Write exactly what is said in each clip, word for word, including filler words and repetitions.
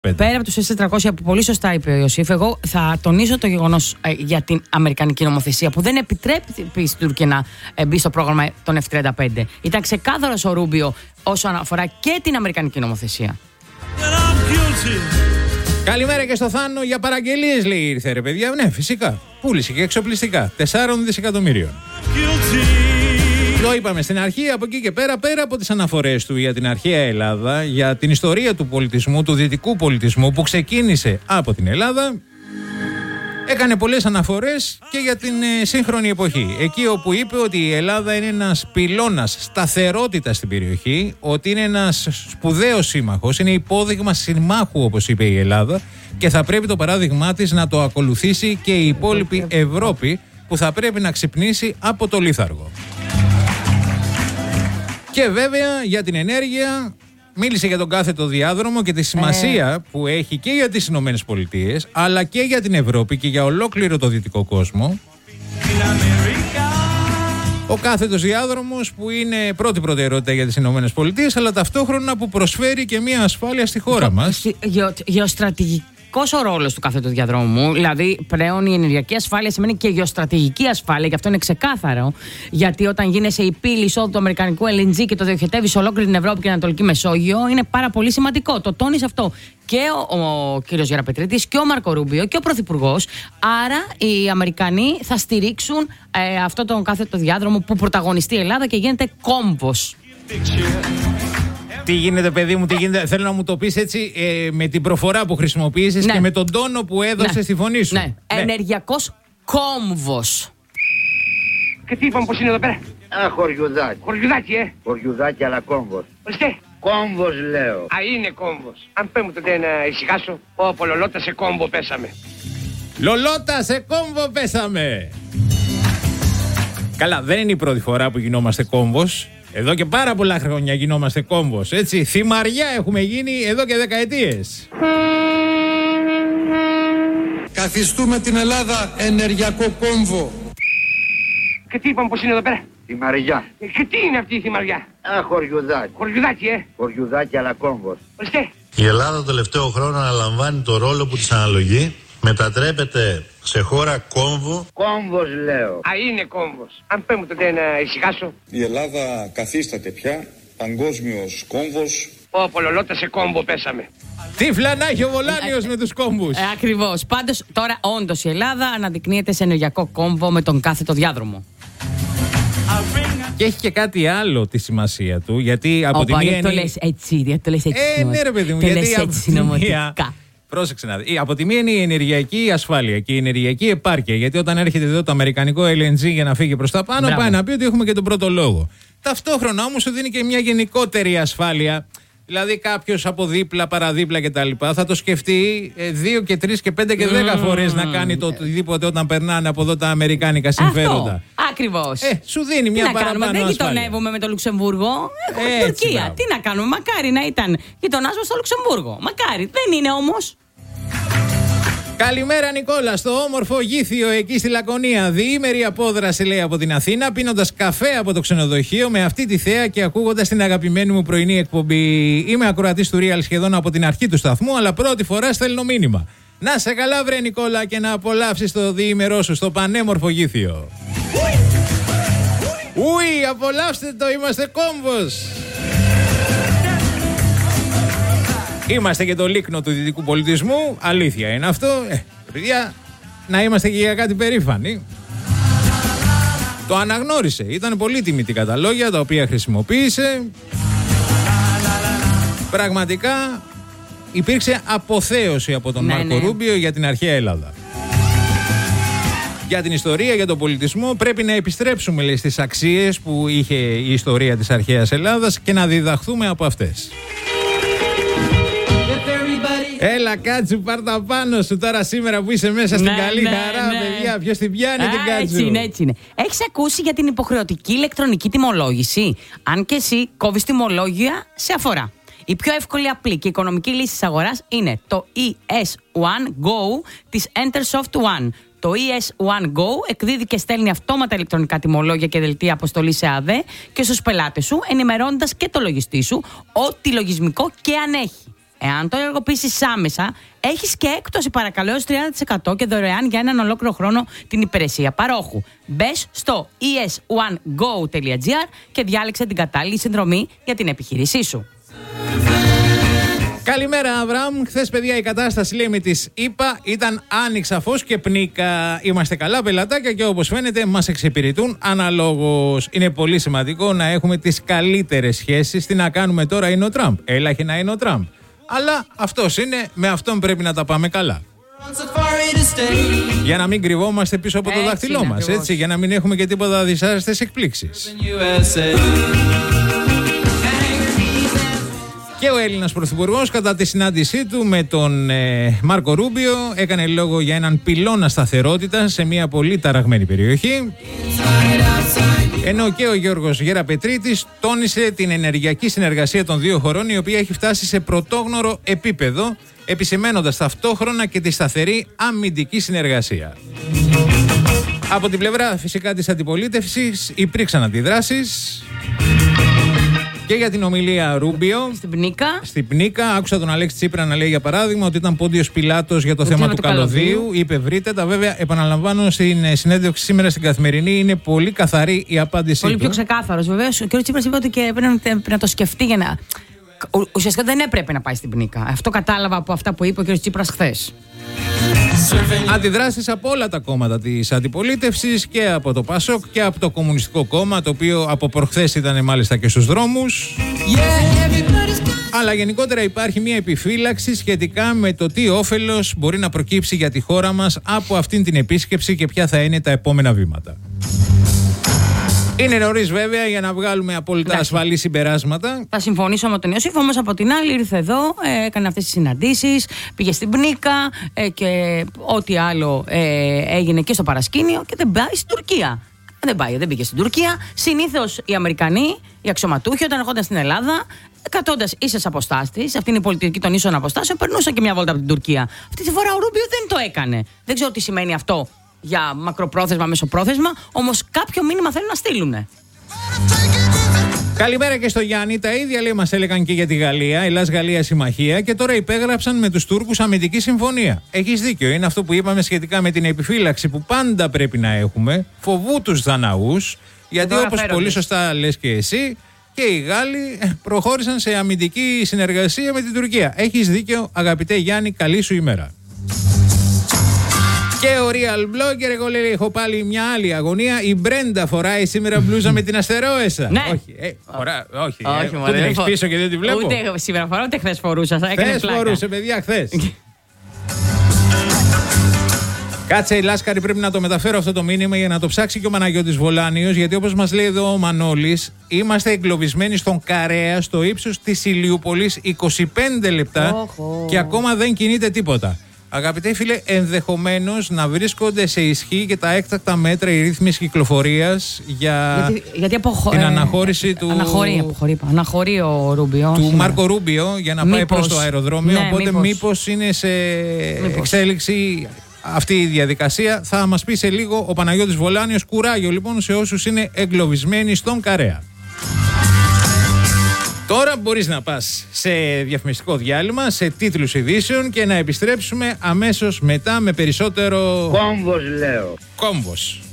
Πέρα από τους ες τετρακόσια που πολύ σωστά είπε ο Ιωσήφ, εγώ θα τονίσω το γεγονός ε, για την αμερικανική νομοθεσία που δεν επιτρέπει στην Τουρκία να ε, μπει στο πρόγραμμα των εφ τριάντα πέντε. Ήταν ξεκάθαρος ο Ρούμπιο όσον αφορά και την αμερικανική νομοθεσία. Καλημέρα και στο Θάνο. Για παραγγελίες λέει ήρθε ρε παιδιά. Ναι, φυσικά. Πούλησε και εξοπλιστικά τεσσάρων δισεκατομμύριων. Το είπαμε στην αρχή, από εκεί και πέρα, πέρα από τις αναφορές του για την αρχαία Ελλάδα, για την ιστορία του πολιτισμού, του δυτικού πολιτισμού που ξεκίνησε από την Ελλάδα, έκανε πολλές αναφορές και για την ε, σύγχρονη εποχή. Εκεί όπου είπε ότι η Ελλάδα είναι ένας πυλώνας σταθερότητας στην περιοχή, ότι είναι ένας σπουδαίος σύμμαχος, είναι υπόδειγμα συμμάχου όπως είπε η Ελλάδα και θα πρέπει το παράδειγμά της να το ακολουθήσει και η υπόλοιπη Ευρώπη που θα πρέπει να ξυπνήσει από το λίθαργο. Και βέβαια για την ενέργεια μίλησε για τον κάθετο διάδρομο και τη σημασία ε. που έχει και για τις Ηνωμένες Πολιτείες αλλά και για την Ευρώπη και για ολόκληρο το δυτικό κόσμο. Ο κάθετος διάδρομος που είναι πρώτη προτεραιότητα για τις Ηνωμένες Πολιτείες αλλά ταυτόχρονα που προσφέρει και μια ασφάλεια στη χώρα μας. Γεω, γεωστρατηγική. Ο ρόλος του κάθετου διαδρόμου, δηλαδή πλέον η ενεργειακή ασφάλεια σημαίνει και γεωστρατηγική ασφάλεια, και αυτό είναι ξεκάθαρο. Γιατί όταν γίνεσαι η πύλη εισόδου του αμερικανικού ελ εν τζι και το διοχετεύει σε ολόκληρη την Ευρώπη και την Ανατολική Μεσόγειο, είναι πάρα πολύ σημαντικό. Το τόνισε αυτό και ο, ο κύριος Γεραπετρίτης και ο Μάρκο Ρούμπιο και ο Πρωθυπουργός. Άρα οι Αμερικανοί θα στηρίξουν ε, αυτό τον κάθετο διάδρομο που πρωταγωνιστεί η Ελλάδα και γίνεται κόμβος. Τι γίνεται, παιδί μου, τι γίνεται. Θέλω να μου το πεις έτσι ε, με την προφορά που χρησιμοποίησες ναι. και με τον τόνο που έδωσες ναι. στη φωνή σου. Ναι. ναι. Ενεργειακός κόμβος. Και τι είπαμε πως είναι εδώ πέρα? Α, χωριουδάκι. Χωριουδάκι, ε. Χωριουδάκι, αλλά κόμβος. Ορίστε. Κόμβος, λέω. Α, είναι κόμβος. Αν πέ μου τότε να ησυχάσω. Όπο, Λολότα, σε κόμβο πέσαμε. Λολότα, σε κόμβο πέσαμε. Καλά, δεν είναι η πρώτη φορά που γινόμαστε κόμβος. Εδώ και πάρα πολλά χρόνια γινόμαστε κόμβος, έτσι. Θυμαριά έχουμε γίνει εδώ και δεκαετίες. Καθιστούμε την Ελλάδα ενεργειακό κόμβο. Και τι είπαμε πως είναι εδώ πέρα? Θυμαριά. Ε, και τι είναι αυτή η θυμαριά? Α, χωριουδάκι. Χωριουδάκι, ε. Χωριουδάκι, αλλά κόμβος. Ορίστε. Η Ελλάδα το τελευταίο χρόνο αναλαμβάνει το ρόλο που της αναλογεί. Μετατρέπεται σε χώρα κόμβο. Κόμβος, λέω. Α, είναι κόμβος. Αν πέ μου τότε να ησυχάσω. Η Ελλάδα καθίσταται πια παγκόσμιος κόμβος. Όπο, Λολότα, σε κόμβο πέσαμε. Τι φλανάχει ο Βολάνιος με τους κόμβους. Ε, ακριβώς. Πάντως τώρα όντως η Ελλάδα αναδεικνύεται σε ενεργειακό κόμβο με τον κάθετο διάδρομο. Και έχει και κάτι άλλο τη σημασία του, γιατί από Οπα, τη μία. Γιατί το λες έτσι, γιατί το λες έτσι. Ε, ναι, ρε παιδί μου, το γιατί λες από έτσι τη μία. συνωμοτικά. Πρόσεξε να δει. Από τη μία είναι η ενεργειακή ασφάλεια και η ενεργειακή επάρκεια. Γιατί όταν έρχεται εδώ το αμερικανικό ελ εν τζι για να φύγει προς τα πάνω, Μπράβο. πάει να πει ότι έχουμε και τον πρώτο λόγο. Ταυτόχρονα όμως σου δίνει και μια γενικότερη ασφάλεια. Δηλαδή κάποιος από δίπλα, παραδίπλα κτλ. Θα το σκεφτεί ε, δύο και τρεις και πέντε και δέκα mm. φορές να κάνει το οτιδήποτε όταν περνάνε από εδώ τα αμερικάνικα συμφέροντα. Αυτό. Ακριβώς. Ε, σου δίνει μια τι παραπάνω ασφάλεια. Δεν ασφάλεια. γειτονεύουμε με το Λουξεμβούργο. Έχουμε την Τουρκία. Μπράβο. Τι να κάνουμε. Μακάρι να ήταν γειτονάς μας στο Λουξεμβούργο. Μακάρι. Δεν είναι όμως. Καλημέρα Νικόλα, στο όμορφο Γήθιο εκεί στη Λακωνία. Διήμερη απόδραση λέει από την Αθήνα, πίνοντας καφέ από το ξενοδοχείο με αυτή τη θέα και ακούγοντας την αγαπημένη μου πρωινή εκπομπή. Είμαι ακροατής του Real σχεδόν από την αρχή του σταθμού, αλλά πρώτη φορά στέλνω μήνυμα. Να σε καλά βρε Νικόλα και να απολαύσεις το διήμερό σου στο πανέμορφο Γήθιο. Ουι, απολαύστε το, είμαστε κόμβος. Είμαστε και το λίκνο του δυτικού πολιτισμού. Αλήθεια είναι αυτό. Ε, παιδιά, να είμαστε και για κάτι περήφανοι. Το αναγνώρισε. Ήταν πολύ τιμητικά τα λόγια τα οποία χρησιμοποίησε. Πραγματικά υπήρξε αποθέωση από τον ναι, Μάρκο ναι. Ρούμπιο για την αρχαία Ελλάδα. Για την ιστορία, για τον πολιτισμό πρέπει να επιστρέψουμε λέει, στις αξίες που είχε η ιστορία της αρχαίας Ελλάδας και να διδαχθούμε από αυτές. Έλα Κάτσου, πάρ' τα πάνω σου τώρα σήμερα που είσαι μέσα στην ναι, καλή ναι, χαρά, ναι. παιδιά. Ποιος την πιάνει Α, την Κάτσου. Έτσι είναι, έτσι είναι. Έχεις ακούσει για την υποχρεωτική ηλεκτρονική τιμολόγηση? Αν και εσύ κόβεις τιμολόγια, σε αφορά. Η πιο εύκολη, απλή και οικονομική λύση της αγοράς είναι το ι ες One Go της Entersoft One. Το ι ες One Go εκδίδει και στέλνει αυτόματα ηλεκτρονικά τιμολόγια και δελτία αποστολή σε ΑΔΕ και στους πελάτες σου, ενημερώνοντας και το λογιστή σου ό,τι λογισμικό και αν έχει. Εάν το ενεργοποιήσεις άμεσα, έχεις και έκπτωση παρακαλώ έως τριάντα τοις εκατό και δωρεάν για έναν ολόκληρο χρόνο την υπηρεσία παρόχου. Μπες στο ι ες one go τελεία τζι άρ και διάλεξε την κατάλληλη συνδρομή για την επιχείρησή σου. Καλημέρα, Αβραάμ. Χθες, παιδιά, η κατάσταση λέει με τις ΗΠΑ ήταν άνοιξα φως και πνίκα. Είμαστε καλά πελατάκια και όπως φαίνεται μας εξυπηρετούν αναλόγως. Είναι πολύ σημαντικό να έχουμε τις καλύτερες σχέσεις. Τι να κάνουμε τώρα είναι ο Τραμπ. Έλαχε να είναι ο Τραμπ. Αλλά αυτός είναι, με αυτόν πρέπει να τα πάμε καλά. Για να μην κρυβόμαστε πίσω από το έτσι δάχτυλό μας, έτσι, για να μην έχουμε και τίποτα δυσάρεστες εκπλήξεις. Και ο Έλληνας Πρωθυπουργός κατά τη συνάντησή του με τον ε, Μάρκο Ρούμπιο έκανε λόγο για έναν πυλώνα σταθερότητας σε μια πολύ ταραγμένη περιοχή. Ενώ και ο Γιώργος Γεραπετρίτης τόνισε την ενεργειακή συνεργασία των δύο χωρών, η οποία έχει φτάσει σε πρωτόγνωρο επίπεδο, επισημαίνοντας ταυτόχρονα και τη σταθερή αμυντική συνεργασία. Από την πλευρά φυσικά της αντιπολίτευσης υπήρξαν αντιδράσεις. Και για την ομιλία Ρούμπιο. Στην Πνίκα. Στην Πνίκα. Άκουσα τον Αλέξη Τσίπρα να λέει για παράδειγμα ότι ήταν Πόντιος Πιλάτος για το, το θέμα του, του καλωδίου. καλωδίου. Είπε βρείτε τα. Βέβαια, επαναλαμβάνω στην συνέντευξη σήμερα στην Καθημερινή είναι πολύ καθαρή η απάντησή πολύ του. Πολύ πιο ξεκάθαρος. Βεβαίως, ο κ. Τσίπρας είπε ότι και πρέπει, πρέπει να το σκεφτεί για να. Ουσιαστικά δεν έπρεπε να πάει στην Πνίκα. Αυτό κατάλαβα από αυτά που είπε ο κ. Τσίπρας χθες. Αντιδράσεις από όλα τα κόμματα της αντιπολίτευσης και από το ΠΑΣΟΚ και από το Κομμουνιστικό Κόμμα, το οποίο από προχθές ήταν μάλιστα και στους δρόμους. Yeah, αλλά γενικότερα υπάρχει μια επιφύλαξη σχετικά με το τι όφελος μπορεί να προκύψει για τη χώρα μας από αυτήν την επίσκεψη και ποια θα είναι τα επόμενα βήματα. Είναι νωρίς βέβαια για να βγάλουμε απόλυτα ασφαλή συμπεράσματα. Θα συμφωνήσω με τον Ιωσήφ, όμως από την άλλη ήρθε εδώ, ε, έκανε αυτές τις συναντήσεις, πήγε στην Πνίκα ε, και ό,τι άλλο ε, έγινε και στο παρασκήνιο και δεν πάει στην Τουρκία. Δεν πάει, δεν πήγε στην Τουρκία. Συνήθως οι Αμερικανοί, οι αξιωματούχοι, όταν ερχόνταν στην Ελλάδα, κρατώντας ίσες αποστάσεις, αυτή είναι η πολιτική των ίσων αποστάσεων, περνούσαν και μια βόλτα από την Τουρκία. Αυτή τη φορά ο Ρούμπιο δεν το έκανε. Δεν ξέρω τι σημαίνει αυτό για μακροπρόθεσμα, μεσοπρόθεσμα, όμως κάποιο μήνυμα θέλουν να στείλουνε. Καλημέρα και στο Γιάννη. Τα ίδια λέει μας έλεγαν και για τη Γαλλία, Ελλάς-Γαλλία συμμαχία, και τώρα υπέγραψαν με τους Τούρκους αμυντική συμφωνία. Έχεις δίκιο, είναι αυτό που είπαμε σχετικά με την επιφύλαξη που πάντα πρέπει να έχουμε, φοβού τους Δαναούς, γιατί όπως πολύ σωστά λες και εσύ, και οι Γάλλοι προχώρησαν σε αμυντική συνεργασία με την Τουρκία. Έχεις δίκιο, αγαπητέ Γιάννη, καλή σου ημέρα. Και ο Real Blogger, εγώ λέει, έχω πάλι μια άλλη αγωνία. Η Μπρέντα φοράει σήμερα μπλούζα με την αστερόεσα. Ναι. Όχι, ε, φορά, όχι. όχι ε, δεν έχεις πίσω και δεν τη βλέπω. Ούτε σήμερα φορά, ούτε χθες φορούσα. Χθες φορούσε, παιδιά, χθες. Κάτσε, η Λάσκαρη, πρέπει να το μεταφέρω αυτό το μήνυμα για να το ψάξει και ο Παναγιώτης Βολάνιος, γιατί όπως μας λέει εδώ ο Μανώλης, είμαστε εγκλωβισμένοι στον Καρέα στο ύψος της Ηλιούπολης είκοσι πέντε λεπτά oh, oh. και ακόμα δεν κινείται τίποτα. Αγαπητέ φίλε, ενδεχομένως να βρίσκονται σε ισχύ και τα έκτακτα μέτρα η ρύθμιση κυκλοφορίας για γιατί, γιατί αποχω... την αναχώρηση του. Αναχωρεί, αποχωρεί, αναχωρεί ο Ρούμπιο. Του Μάρκο Ρούμπιο για να μήπως... πάει προς το αεροδρόμιο. Ναι, οπότε μήπως, μήπως είναι σε μήπως. εξέλιξη αυτή η διαδικασία. Θα μας πει σε λίγο ο Παναγιώτης Βολάνιος. Κουράγιο λοιπόν σε όσους είναι εγκλωβισμένοι στον Καρέα. Τώρα μπορείς να πας σε διαφημιστικό διάλειμμα, σε τίτλους ειδήσεων και να επιστρέψουμε αμέσως μετά με περισσότερο... Κόμβος λέω. Κόμβος.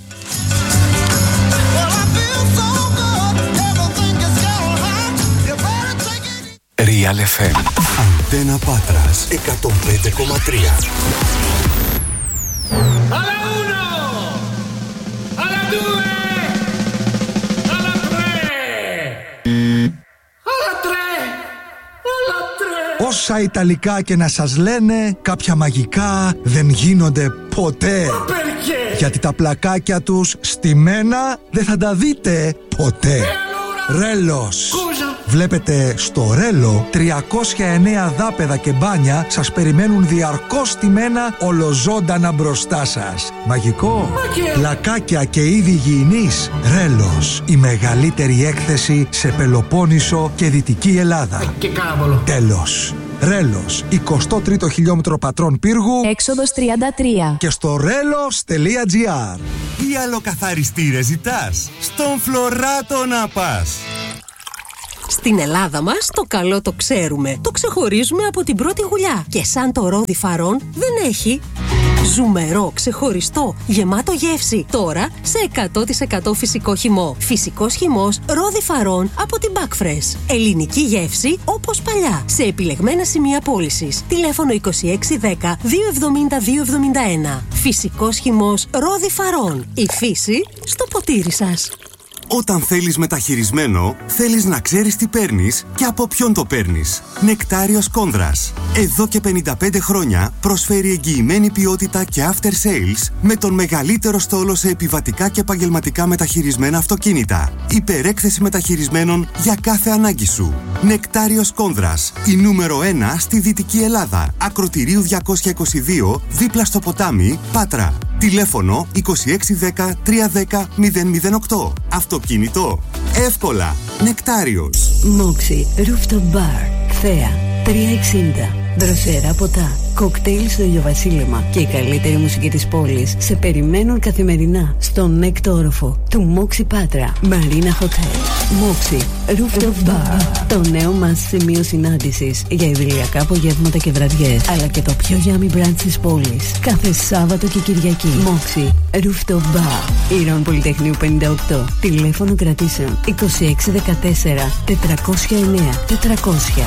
Real εφ εμ. Αντένα Πάτρας εκατόν πέντε κόμμα τρία. Όσα Ιταλικά και να σας λένε, κάποια μαγικά δεν γίνονται ποτέ. Γιατί τα πλακάκια τους στημένα δεν θα τα δείτε ποτέ. Ρέλος. Βλέπετε, στο Ρέλο τριακόσια εννέα δάπεδα και μπάνια σας περιμένουν διαρκώς στημένα ολοζώντανα μπροστά σας. Μαγικό. Πλακάκια και είδη υγιεινής. Ρέλος. Η μεγαλύτερη έκθεση σε Πελοπόννησο και Δυτική Ελλάδα. Και κάραβολο. Τέλος. Ρέλος, εικοστό τρίτο χιλιόμετρο Πατρών Πύργου, έξοδος τριάντα τρία. Και στο ρέλος τελεία τζι άρ. Τι άλλο καθαριστήρες ζητάς? Στον Φλωράτο να πας. Στην Ελλάδα μας το καλό το ξέρουμε. Το ξεχωρίζουμε από την πρώτη γουλιά. Και σαν το ρόδι φαρών δεν έχει. Ζουμερό, ξεχωριστό, γεμάτο γεύση. Τώρα σε εκατό τοις εκατό φυσικό χυμό. Φυσικός χυμός ρόδι φαρών από την Backfresh. Ελληνική γεύση όπως παλιά. Σε επιλεγμένα σημεία πώλησης. Τηλέφωνο είκοσι έξι δέκα δύο εβδομήντα δύο εβδομήντα ένα. Φυσικός χυμός ρόδι φαρών. Η φύση στο ποτήρι σας. Όταν θέλεις μεταχειρισμένο, θέλεις να ξέρεις τι παίρνεις και από ποιον το παίρνεις. Νεκτάριος Κόνδρας. Εδώ και πενήντα πέντε χρόνια προσφέρει εγγυημένη ποιότητα και after sales με τον μεγαλύτερο στόλο σε επιβατικά και επαγγελματικά μεταχειρισμένα αυτοκίνητα. Υπερέκθεση μεταχειρισμένων για κάθε ανάγκη σου. Νεκτάριος Κόνδρας. Η νούμερο ένα στη Δυτική Ελλάδα. Ακροτηρίου διακόσια είκοσι δύο, δίπλα στο ποτάμι, Πάτρα. Τηλέφωνο είκοσι έξι δέκα τριακόσια δέκα μηδέν μηδέν οκτώ. Αυτοκίνητο. Εύκολα. Νεκτάριος. Moxie Rooftop Bar. Θέα. τριακόσια εξήντα. Δροσερά ποτά. Κοκτέιλ στο ηλιοβασίλεμα και η καλύτερη μουσική της πόλης σε περιμένουν καθημερινά στον έκτο όροφο του Moxie Πάτρα Marina Hotel. Moxie Rooftop Bar. Το νέο μας σημείο συνάντησης για ιδηλιακά απογεύματα και βραδιές, αλλά και το πιο yummy brunch της πόλης κάθε Σάββατο και Κυριακή. Moxie Rooftop Bar. Ήρων Πολυτεχνείου πενήντα οκτώ. Τηλέφωνο κρατήσεων είκοσι έξι δεκατέσσερα τετρακόσια εννέα τετρακόσια.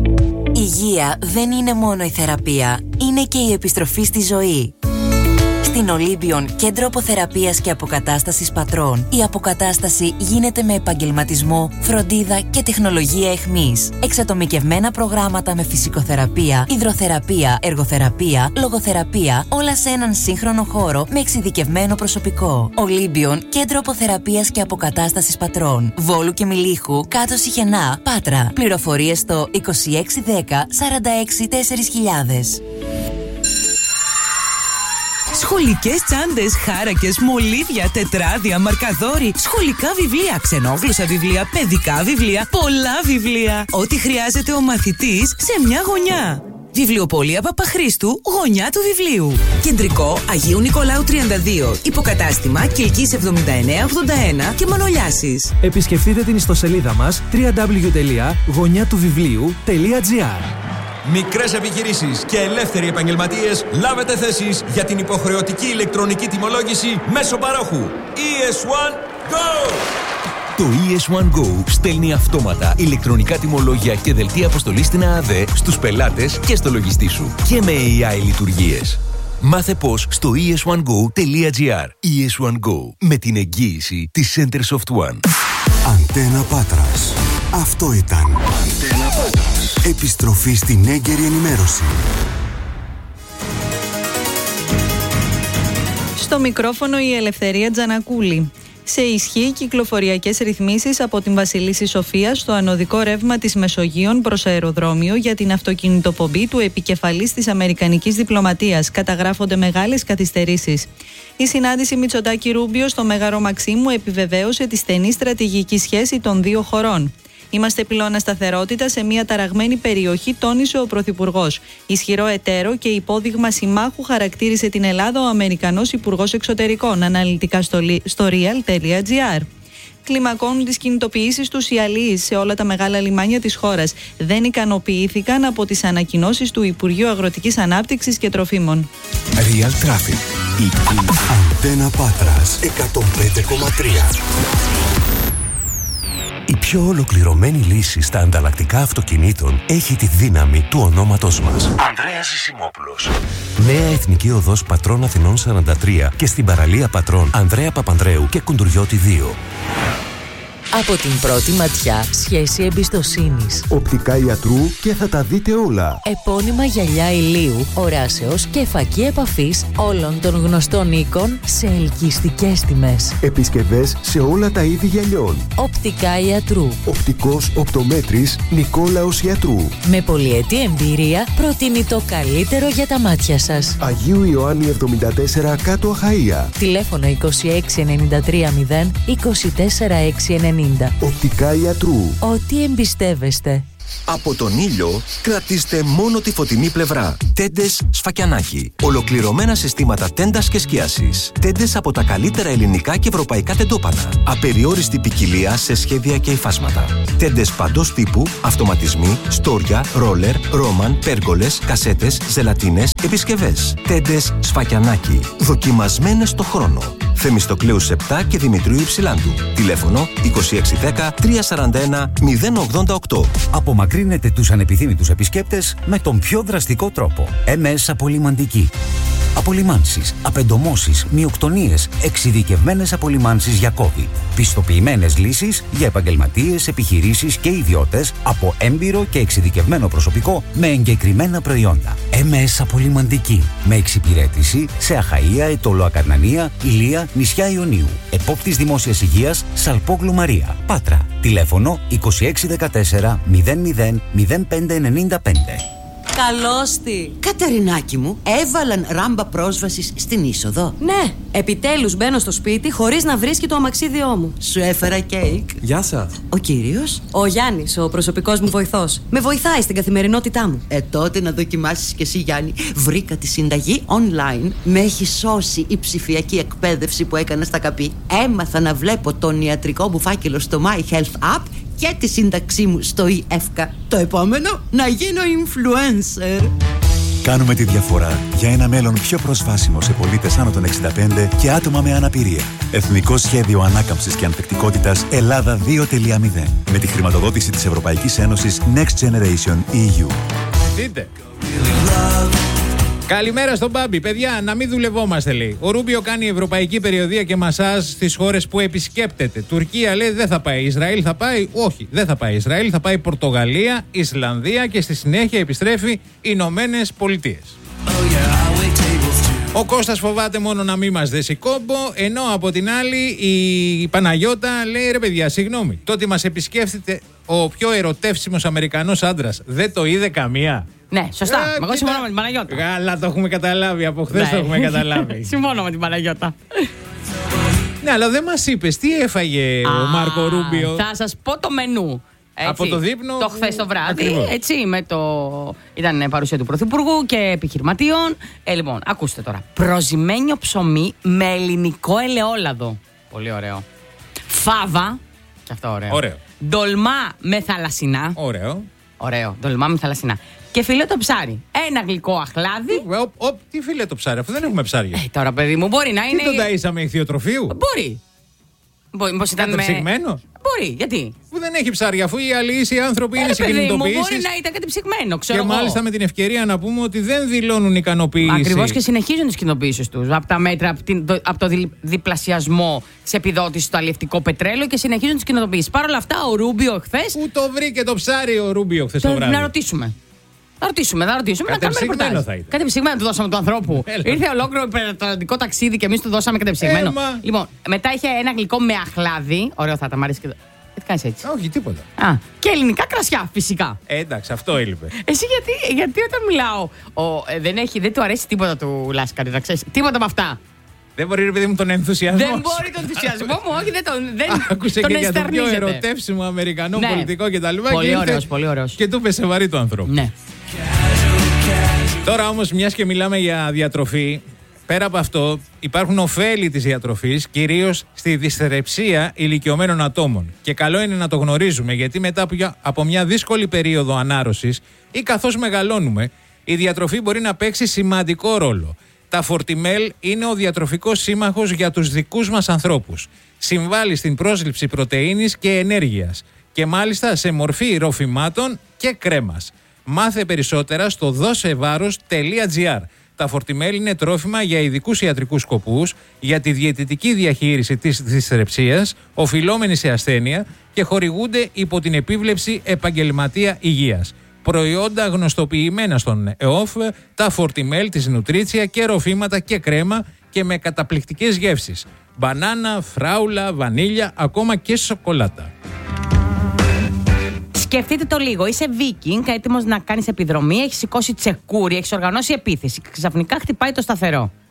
Υγεία δεν είναι μόνο η θεραπεία, είναι και η επιστροφή στη ζωή. Στην Ολύμπιον Κέντρο Αποθεραπείας και Αποκατάστασης Πατρών, η αποκατάσταση γίνεται με επαγγελματισμό, φροντίδα και τεχνολογία εχμής. Εξατομικευμένα προγράμματα με φυσικοθεραπεία, υδροθεραπεία, εργοθεραπεία, λογοθεραπεία, όλα σε έναν σύγχρονο χώρο με εξειδικευμένο προσωπικό. Ολύμπιον Κέντρο Αποθεραπείας και Αποκατάστασης Πατρών, Βόλου και Μιλίχου, κάτω Σιχενά, Πάτρα. Πληροφορίες στο είκοσι έξι δέκα σαράντα έξι τέσσερα χιλιάδες. Σχολικές τσάντες, χάρακες, μολύβια, τετράδια, μαρκαδόροι, σχολικά βιβλία, ξενόγλωσσα βιβλία, παιδικά βιβλία, πολλά βιβλία. Ό,τι χρειάζεται ο μαθητής σε μια γωνιά. Βιβλιοπωλεία Παπαχρήστου, γωνιά του βιβλίου. Κεντρικό Αγίου Νικολάου τριάντα δύο. Υποκατάστημα Κιλκής εβδομήντα εννέα ογδόντα ένα και Μανολιάσης. Επισκεφτείτε την ιστοσελίδα μας double-u double-u double-u τελεία γωνιά του βιβλίου τελεία τζι άρ. Μικρές επιχειρήσεις και ελεύθεροι επαγγελματίες, λάβετε θέσεις για την υποχρεωτική ηλεκτρονική τιμολόγηση μέσω παρόχου. ι ες ουάν Go! Το ι ες ουάν Go στέλνει αυτόματα ηλεκτρονικά τιμολόγια και δελτία αποστολής στην ΑΑΔΕ στους πελάτες και στο λογιστή σου. Και με έι άι λειτουργίες. Μάθε πώς στο ι ες ουάν γκο τελεία τζι άρ. ι ες ουάν Go, με την εγγύηση της Centersoft One. Αντένα Πάτρας. Αυτό ήταν. Αντένα Πάτρας. Επιστροφή στην έγκαιρη ενημέρωση. Στο μικρόφωνο η Ελευθερία Τζανακούλη. Σε ισχύ κυκλοφοριακές ρυθμίσεις από την Βασιλίσση Σοφία στο ανωδικό ρεύμα της Μεσογείων προς αεροδρόμιο για την αυτοκινητοπομπή του επικεφαλής της Αμερικανικής διπλωματίας. Καταγράφονται μεγάλες καθυστερήσεις. Η συνάντηση Μητσοτάκη-Ρούμπιο στο Μέγαρο Μαξίμου επιβεβαίωσε τη στενή στρατηγική σχέση των δύο χωρών. Είμαστε πυλώνα σταθερότητα σε μια ταραγμένη περιοχή, τόνισε ο Πρωθυπουργός. Ισχυρό εταίρο και υπόδειγμα συμμάχου χαρακτήρισε την Ελλάδα ο Αμερικανός Υπουργός Εξωτερικών, αναλυτικά στο real τελεία τζι άρ. Κλιμακώνουν τις κινητοποιήσεις τους οι αλλοίς σε όλα τα μεγάλα λιμάνια της χώρας. Δεν ικανοποιήθηκαν από τις ανακοινώσεις του Υπουργείου Αγροτικής Ανάπτυξης και Τροφίμων. Real Traffic. Η Αντένα Πάτρας εκατόν πέντε κόμμα τρία. Η πιο ολοκληρωμένη λύση στα ανταλλακτικά αυτοκινήτων έχει τη δύναμη του ονόματός μας. Ανδρέας Ζησιμόπουλος. Νέα Εθνική Οδός Πατρών Αθηνών σαράντα τρία και στην παραλία Πατρών Ανδρέα Παπανδρέου και Κουντουριώτη δύο. Από την πρώτη ματιά, σχέση εμπιστοσύνης. Οπτικά ιατρού και θα τα δείτε όλα. Επώνυμα γυαλιά ηλίου, οράσεως και φακή επαφής όλων των γνωστών οίκων σε ελκυστικές τιμές. Επισκευές σε όλα τα είδη γυαλιών. Οπτικά ιατρού. Οπτικός οπτομέτρης Νικόλαος Ιατρού. Με πολυετή εμπειρία προτείνει το καλύτερο για τα μάτια σας. Αγίου Ιωάννη εβδομήντα τέσσερα κάτω Αχαΐα. Τηλέφωνο είκοσι έξι ενενήντα τρία μηδέν είκοσι τέσσερα έξι ενενήντα. Οπτικά ιατρού. Ό,τι εμπιστεύεστε. Από τον ήλιο κρατήστε μόνο τη φωτεινή πλευρά. Τέντες Σφακιανάκι. Ολοκληρωμένα συστήματα τέντας και σκίασης. Τέντες από τα καλύτερα ελληνικά και ευρωπαϊκά τεντόπανα. Απεριόριστη ποικιλία σε σχέδια και υφάσματα. Τέντες παντός τύπου, αυτοματισμοί, στόρια, ρόλερ, ρόμαν, πέργολες, κασέτες, ζελατίνες, επισκευές. Τέντες Σφακιανάκι. Δοκιμασμένες στο χρόνο. Θεμιστοκλέους επτά και Δημητρίου Υψηλάντου. Τηλέφωνο είκοσι έξι δέκα τριακόσια σαράντα ένα μηδέν ογδόντα οκτώ. Απομακρύνετε τους ανεπιθύμητους επισκέπτες με τον πιο δραστικό τρόπο. εμ ες Απολυμαντική. Απολυμάνσεις, απεντομώσεις, μειοκτονίες, εξειδικευμένες απολυμάνσεις για κόβι. Πιστοποιημένες λύσεις για επαγγελματίες, επιχειρήσεις και ιδιώτες από έμπειρο και εξειδικευμένο προσωπικό με εγκεκριμένα προϊόντα. εμ ες Απολυμαντική. Με εξυπηρέτηση σε Αχαΐα, Ετώλο Ακαρνανία, Ηλία, νησιά Ιωνίου. Επόπτης Δημόσιας Υγείας, Σαλπόγλου Μαρία. Πάτρα. Τηλέφωνο είκοσι έξι δεκατέσσερα μηδέν μηδέν μηδέν πέντε ενενήντα πέντε. Καλώς τη. Κατερινάκι μου, έβαλαν ράμπα πρόσβασης στην είσοδο. Ναι, επιτέλους μπαίνω στο σπίτι χωρίς να βρίσκει το αμαξίδιό μου. Σου έφερα κέικ. Γεια σας. Ο κύριος? Ο Γιάννης, ο προσωπικός μου βοηθός. Με βοηθάει στην καθημερινότητά μου. Ε, τότε να δοκιμάσεις κι εσύ, Γιάννη. Βρήκα τη συνταγή online. Με έχει σώσει η ψηφιακή εκπαίδευση που έκανα στα ΚΑΠΗ. Έμαθα να βλέπω τον ιατρικό μου φάκελο στο My Health App και τη σύνταξή μου στο ι-εύκα. Το επόμενο, να γίνω influencer. Κάνουμε τη διαφορά για ένα μέλλον πιο προσβάσιμο σε πολίτες άνω των εξήντα πέντε και άτομα με αναπηρία. Εθνικό Σχέδιο Ανάκαμψης και Ανθεκτικότητας Ελλάδα δύο τελεία μηδέν. Με τη χρηματοδότηση της Ευρωπαϊκής Ένωσης Next Generation ι γιου. Δείτε. Καλημέρα στον Μπάμπη. Παιδιά, να μην δουλευόμαστε, λέει. Ο Ρούμπιο κάνει ευρωπαϊκή περιοδεία και μασάζ στις χώρες που επισκέπτεται. Τουρκία, λέει, δεν θα πάει. Ισραήλ θα πάει. Όχι, δεν θα πάει. Ισραήλ θα πάει Πορτογαλία, Ισλανδία και στη συνέχεια επιστρέφει Ηνωμένες Πολιτείες. Ο Κώστας φοβάται μόνο να μην μας δέσει κόμπο, ενώ από την άλλη η Παναγιώτα λέει, ρε παιδιά, συγγνώμη, το ότι μας επισκέφτεται ο πιο ερωτεύσιμος Αμερικανός άντρας δεν το είδε καμία? Ναι, σωστά. Ε, Εγώ συμφωνώ με την Παναγιώτα. Καλά, το έχουμε καταλάβει. Από χθες ναι. το έχουμε καταλάβει. Συμφωνώ με την Παναγιώτα. Ναι, αλλά δεν μας είπες τι έφαγε Α, ο Μάρκο Ρούμπιο. Θα σας πω το μενού. Έτσι, από το δείπνο. Το χθες το βράδυ. Ακριβώς. Έτσι, με το... Ήταν παρουσία του Πρωθυπουργού και επιχειρηματίων. Ε, λοιπόν, ακούστε τώρα. Προζυμένιο ψωμί με ελληνικό ελαιόλαδο. Πολύ ωραίο. Φάβα. Και αυτό ωραίο. Ωραίο. Ντολμά με θαλασσινά. Ωραίο. Ωραίο. Ντολμά με θαλασσινά. Και φιλέτο ψάρι. Ένα γλυκό αχλάδι. Ο, ο, ο, τι φιλέτο ψάρι, αφού δεν έχουμε ψάρια. Ε, τώρα, παιδί μου, μπορεί να είναι. Τι τον ταΐσαμε ηχθειοτροφείου. Μπορεί. Μπορεί, μήπως ήταν κατεψυγμένο. Με... Μπορεί, γιατί. Που δεν έχει ψάρια, αφού οι αλήσιοι άνθρωποι ε, είναι συγκινητοποιήσεις. Μπορεί να ήταν κατεψυγμένο, ξέρω και εγώ. μάλιστα με την ευκαιρία να πούμε ότι δεν δηλώνουν ικανοποίηση. Ακριβώς, και συνεχίζουν τις κοινοποίησεις τους. Από τα μέτρα, από, την, το, από το δι, διπλασιασμό της επιδότησης στο αλλιευτικό πετρέλαιο και συνεχίζουν τις κοινοποίησεις. Παρ' όλα αυτά, ο Ρούμπιο χθες. Πού το βρήκε το ψάρι ο Ρούμπιο χθες το βράδυ? Να ρωτήσουμε. Να ρωτήσουμε, να ρωτήσουμε. Κατεψυγμένο θα ήταν. Κατεψυγμένο του δώσαμε του ανθρώπου. Ήρθε ολόκληρο υπερατλαντικό ταξίδι και εμείς του δώσαμε κατεψυγμένο. Έμα. Λοιπόν, μετά είχε ένα γλυκό με αχλάδι. Ωραίο θα ήταν, μ' αρέσει και το. Τι κάνεις έτσι? Όχι, τίποτα. Α, και ελληνικά κρασιά, φυσικά. Ε, εντάξει, αυτό έλειπε. Εσύ γιατί, γιατί όταν μιλάω, ο, ε, δεν, έχει, δεν του αρέσει τίποτα του Λάσκαρη, να ξέρεις. Τίποτα από αυτά. Δεν μπορεί, ρε παιδί μου, τον ενθουσιασμό. Δεν μπορεί τον ενθουσιασμό μου, όχι, δεν τον. Δεν, άκουσε τον και για το πιο ερωτεύσιμο Αμερικανό ναι. πολιτικό κτλ. Πολύ ωραίος, πολύ ωραίος. Και του πέσε βαρύ του ανθρώπου. Ναι. Τώρα όμως, μιας και μιλάμε για διατροφή, πέρα από αυτό υπάρχουν ωφέλη της διατροφής, κυρίως στη δυσθρεψία ηλικιωμένων ατόμων. Και καλό είναι να το γνωρίζουμε, γιατί μετά από μια δύσκολη περίοδο ανάρρωσης ή καθώς μεγαλώνουμε, η διατροφή μπορεί να παίξει σημαντικό ρόλο. Τα Φορτιμέλ είναι ο διατροφικός σύμμαχος για τους δικούς μας ανθρώπους. Συμβάλλει στην πρόσληψη πρωτεΐνης και ενέργειας και μάλιστα σε μορφή ροφημάτων και κρέμας. Μάθε περισσότερα στο δώσεβάρος τελεία τζι άρ. Τα Φορτιμέλ είναι τρόφιμα για ειδικούς ιατρικούς σκοπούς, για τη διαιτητική διαχείριση της δυσθρεψίας, οφειλόμενη σε ασθένεια και χορηγούνται υπό την επίβλεψη επαγγελματία υγείας. Προϊόντα γνωστοποιημένα στον ΕΟΦ, τα Φορτιμέλ της Νουτρίτσια και ροφήματα και κρέμα και με καταπληκτικές γεύσεις. Μπανάνα, φράουλα, βανίλια, ακόμα και σοκολάτα. Σκεφτείτε το λίγο. Είσαι Βίκινγκ, έτοιμος να κάνεις επιδρομή, έχεις σηκώσει τσεκούρι, έχεις οργανώσει επίθεση. Ξαφνικά χτυπάει το σταθερό.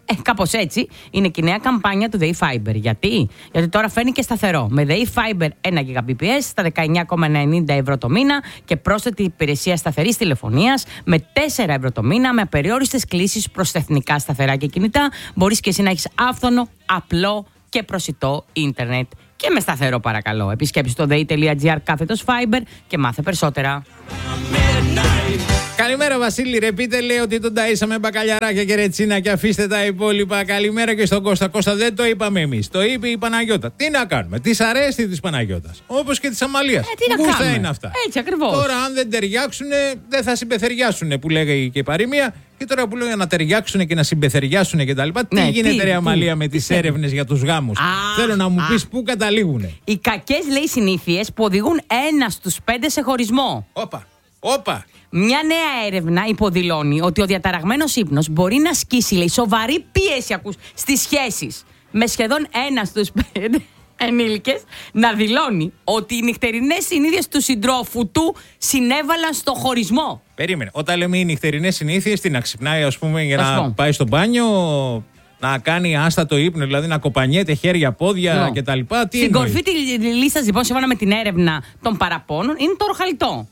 Ε, κάπως έτσι είναι και η νέα καμπάνια του ΔΕΗ Fiber. Γιατί? Γιατί τώρα φέρνει και σταθερό. Με ΔΕΗ Fiber ένα Gbps στα δεκαεννιά κόμμα ενενήντα ευρώ το μήνα και πρόσθετη υπηρεσία σταθερής τηλεφωνίας με τέσσερα ευρώ το μήνα με απεριόριστες κλήσεις προς τα εθνικά σταθερά και κινητά. Μπορείς και εσύ να έχεις άφθονο, απλό και προσιτό ίντερνετ. Και με σταθερό, παρακαλώ. Επισκέψου το dei.gr κάθετος Fiber και μάθε περισσότερα. Καλημέρα, Βασίλη. Ρε, πείτε, λέει ότι τον ταΐσαμε μπακαλιαράκια και ρετσίνα και αφήστε τα υπόλοιπα. Καλημέρα και στον Κώστα. Κώστα, δεν το είπαμε εμείς. Το είπε η Παναγιώτα. Τι να κάνουμε. Της αρέστη της Παναγιώτας. Όπως και της Αμαλίας. Ε, τι να Γούστα κάνουμε. είναι αυτά. Έτσι ακριβώς. Τώρα, αν δεν ταιριάξουν, δεν θα συμπεθεριάσουν που λέγει και η παροιμία. Και τώρα που λέω να ταιριάξουν και να συμπεθεριάσουν και τα λοιπά. Ναι, τι γίνεται, τι, ρε τι, Αμαλία, τι, με τις έρευνες για τους γάμους. Θέλω να μου πεις πού καταλήγουνε. Οι κακές, λέει, συνήθειες που οδηγούν ένα στους πέντε σε χωρισμό. Όπα. Όπα. Μια νέα έρευνα υποδηλώνει ότι ο διαταραγμένος ύπνος μπορεί να ασκήσει, λέει, σοβαρή πίεση, ακούς, στις σχέσεις. Με σχεδόν ένα στους πέντε ενήλικες να δηλώνει ότι οι νυχτερινές συνήθειες του συντρόφου του συνέβαλαν στο χωρισμό. Περίμενε. Όταν λέμε οι νυχτερινές συνήθειες, τι να ξυπνάει, ας πούμε, για Ας να πω. πάει στο μπάνιο, να κάνει άστατο ύπνο, δηλαδή να κοπανιέται χέρια, πόδια No. κτλ. Τι Στην εννοεί? κορφή τη λίστα, λοιπόν, σύμφωνα με την έρευνα των παραπώνων, είναι το ροχαλιτό.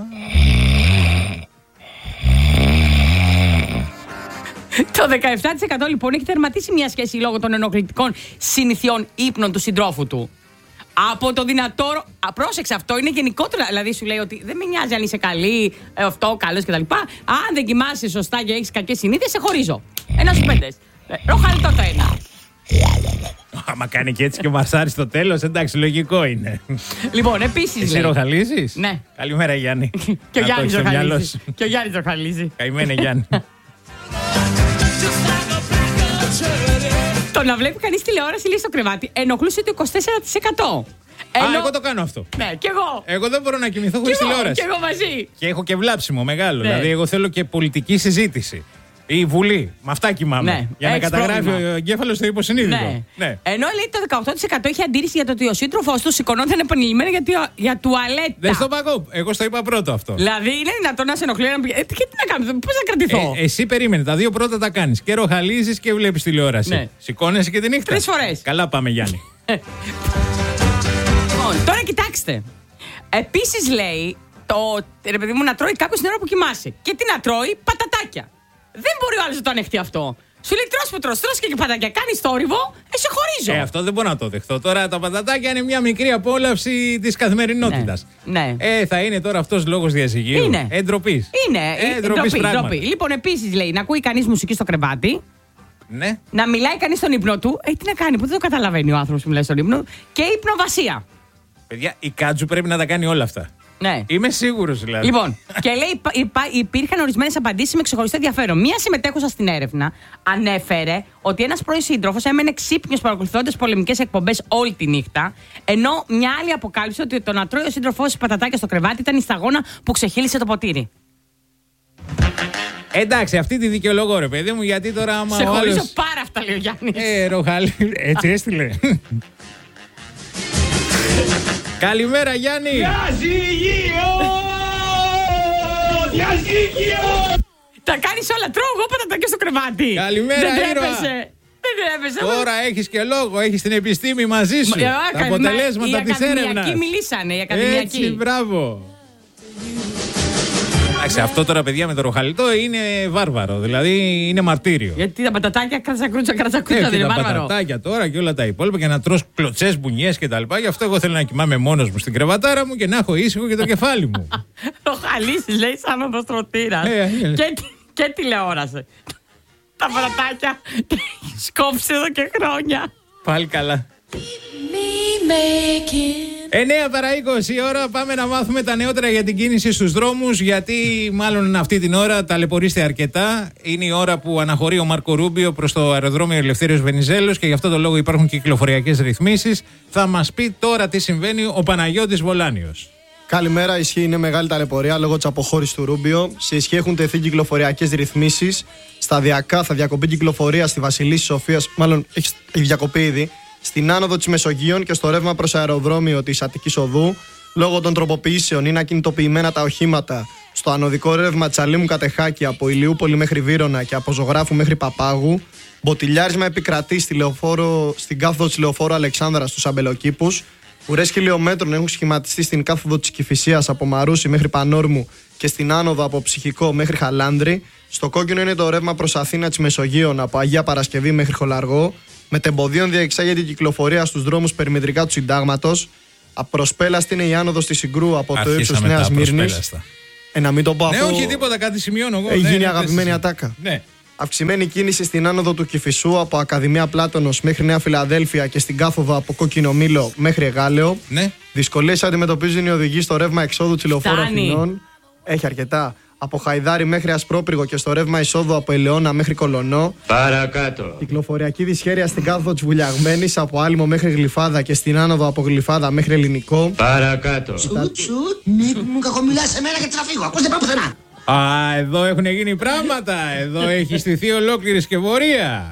Το δεκαεπτά τοις εκατό λοιπόν έχει τερματίσει μια σχέση λόγω των ενοχλητικών συνηθιών ύπνων του συντρόφου του. Από το δυνατό. Α, πρόσεξε, αυτό είναι γενικότερα. Δηλαδή σου λέει ότι δεν με νοιάζει αν είσαι καλή, ε, αυτό, καλό κτλ. Αν δεν κοιμάσαι σωστά και έχει κακές συνήθειες, σε χωρίζω. Ένα στου πέντε. Ε, ροχαλιτό το ένα. Άμα κάνει και έτσι και μασάρει στο τέλος, εντάξει, λογικό είναι. Λοιπόν, επίσης. Εσύ ροχαλίζεις? Ναι. Καλημέρα, Γιάννη. Και ο Να το Γιάννης έχεις στο μυαλό ροχαλίζει. σου. Και ο Γιάννης ροχαλίζει. Καημένε, Γιάννη. Το να βλέπει κανείς τηλεόραση, λέει, στο κρεβάτι ενοχλούσε το είκοσι τέσσερα τοις εκατό. Α, εγώ το κάνω αυτό. Ναι, κι εγώ. Εγώ δεν μπορώ να κοιμηθώ Κι χωρίς εγώ, τηλεόραση. κι εγώ μαζί. Και έχω και βλάψιμο μεγάλο. Ναι. Δηλαδή, εγώ θέλω και πολιτική συζήτηση. Η Βουλή. Με αυτά κοιμάμαι. Ναι, Για να έχεις καταγράφει πρόβλημα. ο εγκέφαλος το υποσυνείδητο. Ναι. Ναι. Ενώ, λέει, το δεκαοκτώ τοις εκατό είχε αντίρρηση για το ότι ο σύντροφός του σηκωνόταν επανειλημμένα για, τουα- για τουαλέτα. Δεν στο παγώ. Εγώ στο είπα πρώτο αυτό. Δηλαδή, είναι δυνατόν να σε ενοχλεί να πει. Ε, τι, τι να κάνω, πώς να κρατηθώ. Ε, εσύ περίμενε. Τα δύο πρώτα τα κάνεις. Και ροχαλίζεις και βλέπεις τηλεόραση. Ναι. Σηκώνεσαι και τη νύχτα. Τρεις φορές. Καλά πάμε, Γιάννη. Λοιπόν, τώρα κοιτάξτε. Επίσης, λέει, το, ρε παιδί μου, να τρώει κάποιος την ώρα που κοιμάσαι. Και τι να τρώει, πατατάκια. Δεν μπορεί ο άλλος να το ανεχτεί αυτό. Σου λέει τρως που τρως, τρως και πατατάκια. Κάνεις θόρυβο, ε, σε χωρίζω. Ε, αυτό δεν μπορώ να το δεχτώ. Τώρα τα πατατάκια είναι μια μικρή απόλαυση της καθημερινότητας. Ναι. Ε, θα είναι τώρα αυτός λόγος διαζυγίου. Είναι. Ε, ντροπής. Είναι. Ε, ε, ντροπής ντροπή, πράγματα. ντροπή. Λοιπόν, επίσης, λέει, να ακούει κανείς μουσική στο κρεβάτι. Ναι. Να μιλάει κανείς στον ύπνο του. Ε, τι να κάνει, που δεν το καταλαβαίνει ο άνθρωπος που μιλάει στον ύπνο. Και ύπνοβασία. Παιδιά, η Κάτζου πρέπει να τα κάνει όλα αυτά. Ναι. Είμαι σίγουρος δηλαδή. Λοιπόν, και λέει υπά, υπά, υπήρχαν ορισμένες απαντήσεις με ξεχωριστό ενδιαφέρον. Μία συμμετέχουσα στην έρευνα ανέφερε ότι ένας πρώην σύντροφος έμενε ξύπνιος παρακολουθώντας πολεμικές εκπομπές όλη τη νύχτα. Ενώ μια άλλη αποκάλυψε ότι το να τρώει ο σύντροφός πατατάκια στο κρεβάτι ήταν η σταγόνα που ξεχύλισε το ποτήρι. Εντάξει, αυτή τη δικαιολογώ, ρε παιδί μου, γιατί τώρα άμα. Σε ο χωρίζω άλλος- πάρα αυτά, λέει ο Γιάννης. Ε, ροχαλί. Έτσι έστειλε. Καλημέρα, Γιάννη. Διαζύγιο! Διαζύγιο! Τα κάνεις όλα, τρώω εγώ πατατάκια στο κρεβάτι. Καλημέρα, Δεν ήρωα. τρέπεσαι. Δεν τρέπεσαι. Τώρα έχεις και λόγο, έχεις την επιστήμη μαζί σου. Ε, Τα άκα- αποτελέσματα μα- της Οι έρευνας. ακαδημιακοί μιλήσανε, οι ακαδημιακοί. Έτσι, μπράβο. Εντάξει, αυτό τώρα, παιδιά, με το ροχαλιτό είναι βάρβαρο. Δηλαδή είναι μαρτύριο. Γιατί τα πατατάκια κρατσακρούτσα, κρατσακρούτσα Ε, δεν και είναι τα βάρβαρο. πατατάκια τώρα και όλα τα υπόλοιπα και να τρως κλωτσές, μπουνιές και τα λοιπά. Γι' αυτό εγώ θέλω να κοιμάμαι μόνος μου στην κρεβατάρα μου και να έχω ήσυχο και το κεφάλι μου. Το χαλίσεις, λέει, σαν οδοστρωτήρας. Ε, ε, ε. Και, και τηλεόραση. Τα πατατάκια σκόψε εδώ και χρόνια. Πάλι καλά. εννέα παρά είκοσι ώρα, πάμε να μάθουμε τα νεότερα για την κίνηση στους δρόμους. Γιατί μάλλον αυτή την ώρα ταλαιπωρείστε αρκετά. Είναι η ώρα που αναχωρεί ο Μάρκο Ρούμπιο προς το αεροδρόμιο Ελευθέριος Βενιζέλος και γι' αυτό το λόγο υπάρχουν κυκλοφοριακές ρυθμίσεις. Θα μας πει τώρα τι συμβαίνει ο Παναγιώτης Βολάνιος. Καλημέρα, ισχύει, είναι μεγάλη ταλαιπωρία λόγω της αποχώρησης του Ρούμπιο. Σε ισχύ έχουν τεθεί κυκλοφοριακές ρυθμίσεις. Σταδιακά θα διακοπεί κυκλοφορία στη Βασιλίσσης Σοφίας, μάλλον έχει έχει διακοπεί ήδη, στην άνοδο της Μεσογείων και στο ρεύμα προς αεροδρόμιο της Αττικής Οδού. Λόγω των τροποποιήσεων είναι ακινητοποιημένα τα οχήματα Στο ανωδικό ρεύμα Τσαλίμου Κατεχάκη από Ηλιούπολη μέχρι Βύρωνα και από Ζωγράφου μέχρι Παπάγου. Μποτιλιάρισμα επικρατεί στη λεωφόρο, στην κάθοδο της λεωφόρου Αλεξάνδρας στους Αμπελοκήπους. Ουρές χιλιόμετρων έχουν σχηματιστεί στην κάθοδο της Κηφισίας από Μαρούσι μέχρι Πανόρμου και στην άνοδο από Ψυχικό μέχρι Χαλάνδρη. Στο κόκκινο είναι το ρεύμα προς Αθήνα της Μεσογείων από Αγία Παρασκευή μέχρι Χολαργό. Μετεμποδίων διεξάγεται η κυκλοφορία στους δρόμους περιμετρικά του Συντάγματος. Απροσπέλαστη είναι η άνοδος της Συγκρού από το ύψος Νέας Μύρνης. Ε, να μην το πω ναι, αφού... όχι τίποτα, κάτι σημειώνω εγώ. Έχει ναι, γίνει ναι, αγαπημένη ναι, ατάκα. Ναι. Αυξημένη κίνηση στην άνοδο του Κηφισού από Ακαδημία Πλάτωνος μέχρι Νέα Φιλαδέλφια και στην κάθοδο από Κόκκινο Μήλο μέχρι Εγάλεο. Ναι. Δυσκολίες αντιμετωπίζουν οι οδηγοί στο ρεύμα εξόδου της λεωφόρου Αθηνών. Έχει αρκετά. Από Χαϊδάρι μέχρι Ασπρόπυργο και στο ρεύμα εισόδου από Ελαιώνα μέχρι Κολονό. Παρακάτω. Κυκλοφοριακή δυσχέρεια στην κάθοδο της Βουλιαγμένης από Άλυμο μέχρι Γλυφάδα και στην άνοδο από Γλυφάδα μέχρι Ελληνικό. Παρακάτω. Σουτ, σουτ, μη μου κακομιλάς σε μένα και θα φύγω. Ακούς δεν πάω πουθενά. Α, εδώ έχουν γίνει πράγματα. Εδώ έχει στηθεί ολόκληρη σκευωρία.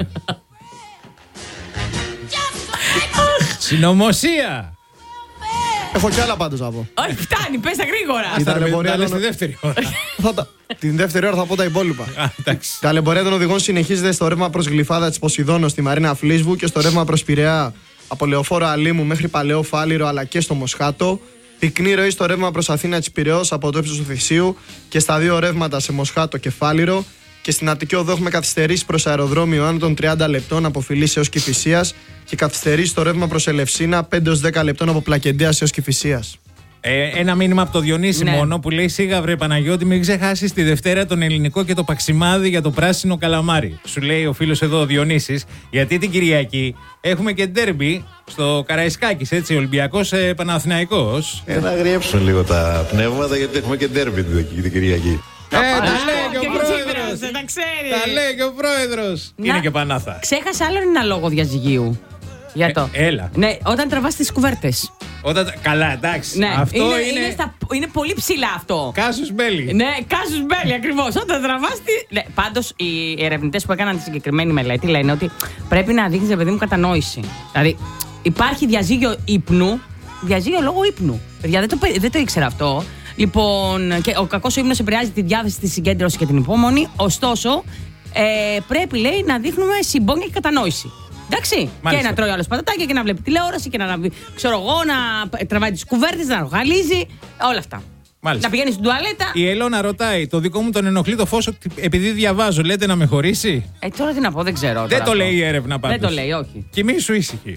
Συνωμοσία. Έχω κι άλλα πάντως να πω. Όχι, φτάνει, πες τα γρήγορα. Η ταλαιπωρία των... των... στη δεύτερη ώρα. τα... Την δεύτερη ώρα θα πω τα υπόλοιπα. Η ταλαιπωρία των οδηγών συνεχίζεται στο ρεύμα προς Γλυφάδα της Ποσειδώνος στη Μαρίνα Φλίσβου και στο ρεύμα προς Πειραιά από Λεωφόρο Αλήμου μέχρι Παλαιό Φάληρο αλλά και στο Μοσχάτο. Πυκνή ροή στο ρεύμα προς Αθήνα της Πειραιώς από το ύψος του Θησίου και στα δύο ρεύματα σε Μοσχάτο και Φάληρο. Και στην Αττική Οδό έχουμε καθυστερήσει προς αεροδρόμιο άνω των τριάντα λεπτών από Φιλής έως Κηφισίας και καθυστερήσει στο ρεύμα προς Ελευσίνα πέντε έως δέκα λεπτών από Πλακεντέας έως Κηφισίας. Ε, ένα μήνυμα από το Διονύση, ναι, μόνο που λέει: Σίγα βρε Παναγιώτη, μην ξεχάσεις τη Δευτέρα τον ελληνικό και το παξιμάδι για το πράσινο καλαμάρι. Σου λέει ο φίλος εδώ ο Διονύσης, γιατί την Κυριακή έχουμε και ντέρμπι στο Καραϊσκάκης, έτσι, Ολυμπιακός ε, Παναθηναϊκός. Ε, να γριέψουν λίγο τα πνεύματα, γιατί έχουμε και ντέρμπι την, την Κυριακή. Ε, τα λέει και ο πρόεδρος. Τα λέει και ο πρόεδρος. Είναι και Πανάθα. Ξέχασα άλλο ένα λόγο διαζυγίου. Για το. Ε, έλα. Ναι, όταν τραβάς τις κουβέρτες. Όταν... Καλά, εντάξει. Ναι, αυτό είναι, είναι... Είναι, στα... είναι πολύ ψηλά αυτό. Κάσους μπέλι. Ναι, κάσους μπέλι ακριβώς. Όταν τραβάς τη... Ναι, πάντως οι ερευνητές που έκαναν τη συγκεκριμένη μελέτη λένε ότι πρέπει να δείχνεις, παιδί μου, κατανόηση. Δηλαδή υπάρχει διαζύγιο ύπνου, διαζύγιο λόγω ύπνου. Παιδιά, δεν το, δεν το ήξερα αυτό. Λοιπόν, και ο κακός ο ύπνος επηρεάζει τη διάθεση, τη συγκέντρωση και την υπόμονη. Ωστόσο, ε, πρέπει, λέει, να δείχνουμε συμπόνια και κατανόηση. Εντάξει. Μάλιστα. Και να τρώει άλλο πατατάκια και να βλέπει τηλεόραση και να, ξέρω εγώ, να τραβάει τις κουβέρτες, να ροχαλίζει. Όλα αυτά. Μάλιστα. Να πηγαίνει στην τουαλέτα. Η Ελώνα ρωτάει: το δικό μου τον ενοχλεί το φως επειδή διαβάζω. Λέτε να με χωρίσει. Ε, τώρα τι να πω, δεν ξέρω. Δεν το αυτό. Λέει η έρευνα πάντως. Δεν το λέει, όχι. Κοιμήσου ήσυχη.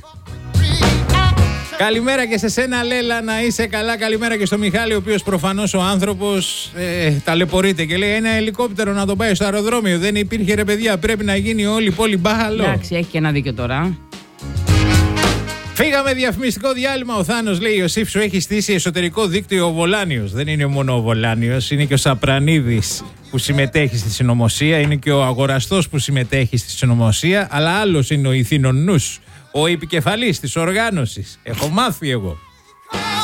Καλημέρα και σε σένα, Λέλα, να είσαι καλά. Καλημέρα και στο Μιχάλη, ο οποίος προφανώς ο άνθρωπος ε, ταλαιπωρείται και λέει: ένα ελικόπτερο να το πάει στο αεροδρόμιο. Δεν υπήρχε, ρε παιδιά. Πρέπει να γίνει όλη η πόλη μπάχαλο. Εντάξει, έχει και ένα δίκιο τώρα. Φύγαμε διαφημιστικό διάλειμμα. Ο Θάνος λέει: ο Σύφσου έχει στήσει εσωτερικό δίκτυο ο Βολάνιος. Δεν είναι μόνο ο Βολάνιος, είναι και ο Σαπρανίδης που συμμετέχει στη συνωμοσία. Είναι και ο αγοραστός που συμμετέχει στη συνωμοσία. Αλλά άλλος είναι ο Ηθινονούς, ο επικεφαλής της οργάνωσης. Έχω μάθει εγώ.